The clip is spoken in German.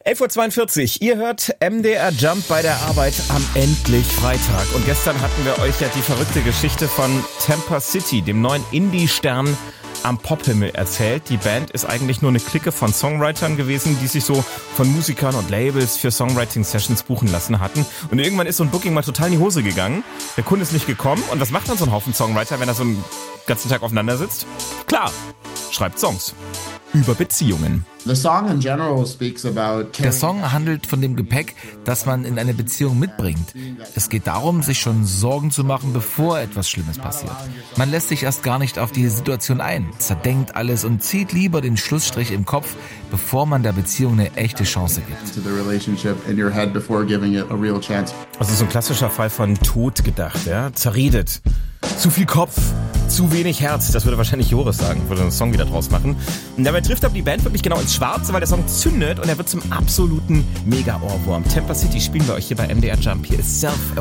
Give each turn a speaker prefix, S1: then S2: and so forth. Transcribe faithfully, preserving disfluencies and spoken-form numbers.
S1: elf Uhr zweiundvierzig, ihr hört M D R Jump bei der Arbeit am endlich Freitag. Und gestern hatten wir euch ja die verrückte Geschichte von Tampa City, dem neuen Indie-Stern am Pophimmel, erzählt. Die Band ist eigentlich nur eine Clique von Songwritern gewesen, die sich so von Musikern und Labels für Songwriting-Sessions buchen lassen hatten. Und irgendwann ist so ein Booking mal total in die Hose gegangen. Der Kunde ist nicht gekommen. Und was macht dann so ein Haufen Songwriter, wenn er so einen ganzen Tag aufeinander sitzt? Klar, schreibt Songs über Beziehungen.
S2: Der Song handelt von dem Gepäck, das man in eine Beziehung mitbringt. Es geht darum, sich schon Sorgen zu machen, bevor etwas Schlimmes passiert. Man lässt sich erst gar nicht auf die Situation ein, zerdenkt alles und zieht lieber den Schlussstrich im Kopf, bevor man der Beziehung eine echte Chance gibt.
S1: Also so ein klassischer Fall von tot gedacht, ja? Zerredet. Zu viel Kopf, zu wenig Herz. Das würde wahrscheinlich Joris sagen, würde einen Song wieder draus machen. Und dabei trifft aber die Band wirklich genau ins Schwarze, weil der Song zündet und er wird zum absoluten Mega-Ohrwurm. Tampa City spielen wir euch hier bei M D R Jump. Hier ist Self